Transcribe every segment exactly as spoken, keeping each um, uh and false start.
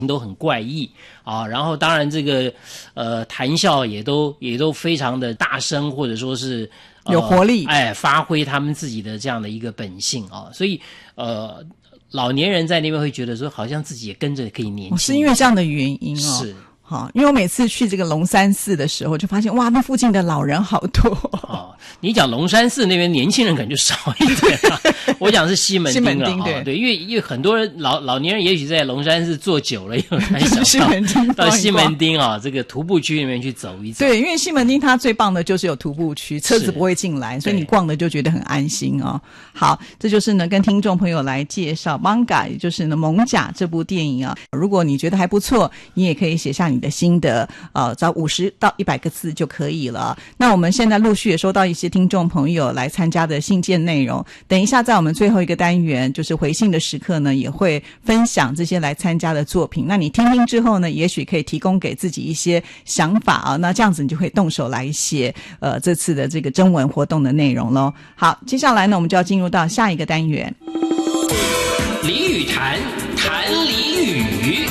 都很怪异啊，然后当然这个呃谈笑也都也都非常的大声，或者说是、 呃、有活力， 哎，发挥他们自己的这样的一个本性啊，所以呃老年人在那边会觉得说，好像自己也跟着可以年轻、哦， 是因为这样的原因哦。 是。 好，因为我每次去这个龙山寺的时候，就发现哇，那附近的老人好多。 哦，你讲龙山寺那边年轻人可能就少一点了。我讲是西门町了，西门町对、哦、对，因为因为很多人老老年人也许在龙山寺坐久了以后，才想到到西门町啊、哦、这个徒步区里面去走一走。 对，因为西门町它最棒的就是有徒步区，车子不会进来，所以你逛的就觉得很安心哦。好，这就是呢跟听众朋友来介绍《Manga》，也就是呢《蒙甲》这部电影啊。如果你觉得还不错，你也可以写下你的心得，呃，找五十到一百个字就可以了。那我们现在陆续也收到一些听众朋友来参加的信件内容，等一下在我们最后一个单元就是回信的时刻呢，也会分享这些来参加的作品。那你听听之后呢，也许可以提供给自己一些想法啊，那这样子你就会动手来写呃这次的这个征文活动的内容咯。好，接下来呢，我们就要进入到下一个单元。 俚语谈，谈俚语。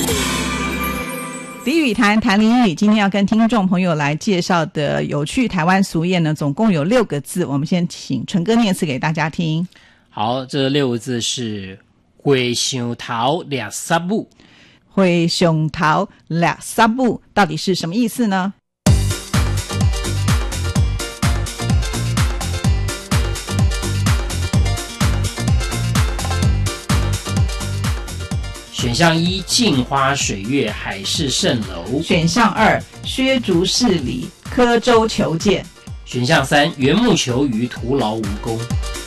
俚语谈，谈俚语。今天要跟听众朋友来介绍的有趣台湾俗谚呢，总共有六个字。我们先请纯哥念次给大家听。 好，这六个字是花上头掠三母。 花上头掠三母到底是什么意思呢？ 选项一，镜花水月，海市蜃楼。 选项二，削足适履，刻舟求剑。 选项三，缘木求鱼，徒劳无功。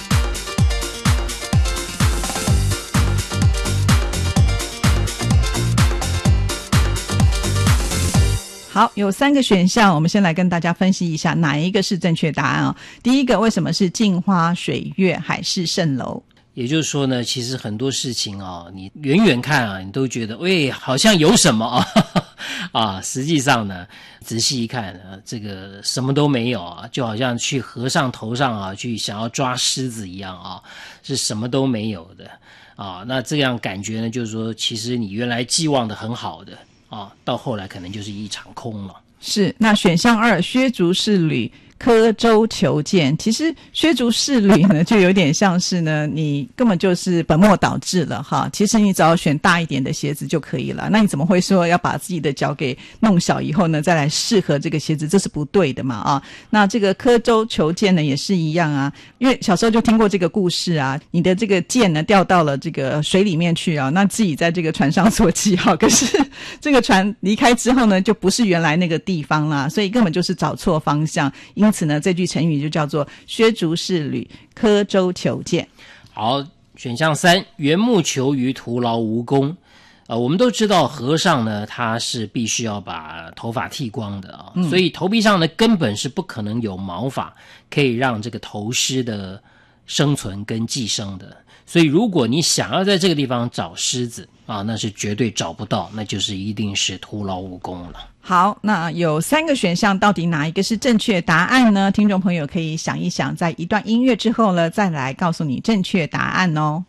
好，有三个选项，我们先来跟大家分析一下哪一个是正确答案啊、哦？第一个，为什么是镜花水月，海市蜃楼？ 也就是说呢，其实很多事情啊，你远远看啊，你都觉得喂，好像有什么啊，啊，实际上呢，仔细一看啊，这个什么都没有啊，就好像去和尚头上啊，去想要抓虱子一样啊，是什么都没有的啊。那这样感觉呢，就是说，其实你原来寄望的很好的啊，到后来可能就是一场空了。 是，那选项二，削足适履，刻舟求剑。其实削足适履呢，就有点像是呢，你根本就是本末倒置了哈。其实你只要选大一点的鞋子就可以了。那你怎么会说要把自己的脚给弄小以后呢，再来适合这个鞋子？这是不对的嘛啊。那这个刻舟求剑呢，也是一样啊。因为小时候就听过这个故事啊，你的这个剑呢掉到了这个水里面去啊，那自己在这个船上做记号，可是这个船离开之后呢，就不是原来那个地方啦，所以根本就是找错方向。因此呢，这句成语就叫做削足适履，刻舟求剑。 好，选项三，缘木求鱼，徒劳无功。呃，我们都知道和尚呢，他是必须要把头发剃光的啊、嗯，所以头皮上呢根本是不可能有毛发可以让这个头虱的生存跟寄生的。所以如果你想要在这个地方找虱子啊，那是绝对找不到，那就是一定是徒劳无功了。 好，那有三个选项，到底哪一个是正确答案呢？听众朋友可以想一想，在一段音乐之后呢，再来告诉你正确答案哦。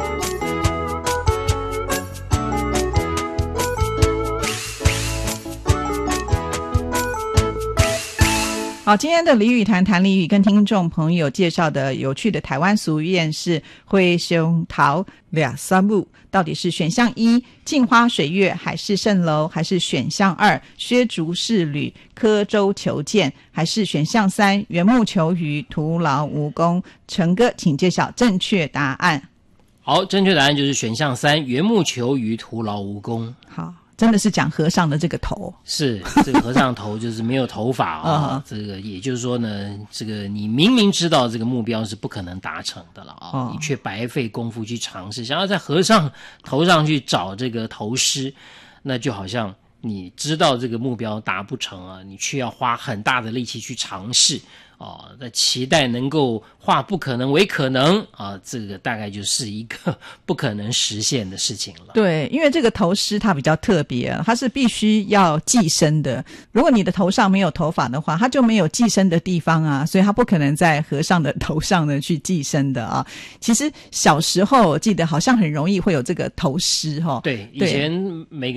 好，今天的俚语谈，谈俚语，跟听众朋友介绍的有趣的台湾俗谚是花上头掠三母，到底是选项一，镜花水月，海市蜃楼，还是选项二，削足适履，刻舟求剑，还是选项三，缘木求鱼，徒劳无功？陈哥，请揭晓正确答案。 好，正确答案就是选项三，缘木求鱼，徒劳无功。 好，真的是讲和尚的这个头， 是这个和尚头就是没有头发啊、哦。这个也就是说呢，这个你明明知道这个目标是不可能达成的了啊、哦，你却白费功夫去尝试，想要在和尚头上去找这个头虱，那就好像你知道这个目标达不成啊，你却要花很大的力气去尝试啊，在期待能够化不可能为可能啊，这个大概就是一个不可能实现的事情了。 对，因为这个头饰它比较特别，它是必须要髻身的。如果你的头上没有头发的话，它就没有髻身的地方啊，所以它不可能在和尚的头上呢去髻身的啊。其实小时候我记得好像很容易会有这个头虱哈、哦。 对，以前每个